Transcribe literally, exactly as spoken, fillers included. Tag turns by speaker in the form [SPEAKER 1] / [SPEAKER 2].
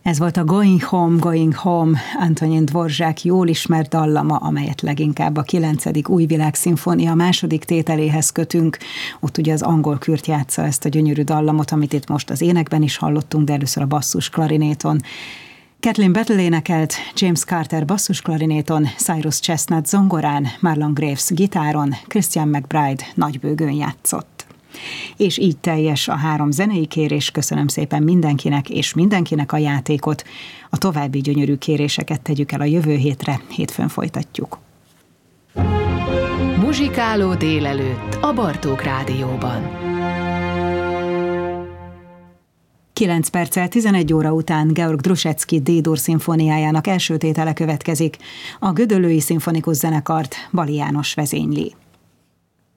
[SPEAKER 1] Ez volt a Going Home, Going Home, Antonin Dvorzsák jól ismert dallama, amelyet leginkább a kilencedik új világszimfónia második tételéhez kötünk. Ott ugye az angol kürt játsza ezt a gyönyörű dallamot, amit itt most az énekben is hallottunk, de először a basszus klarinéton. Kathleen Battle énekelt, James Carter basszusklarinéton, Cyrus Chestnut zongorán, Marlon Graves gitáron, Christian McBride nagybőgőn játszott. És így teljes a három zenei kérés. Köszönöm szépen mindenkinek és mindenkinek a játékot. A további gyönyörű kéréseket tegyük el a jövő hétre, hétfőn folytatjuk.
[SPEAKER 2] Muzsikáló délelőtt a Bartók Rádióban.
[SPEAKER 1] kilenc perccel tizenegy óra után Georg Druschetsky D-dur szimfóniájának első tétele következik. A Gödöllői Szimfonikus Zenekart Bali János vezényli.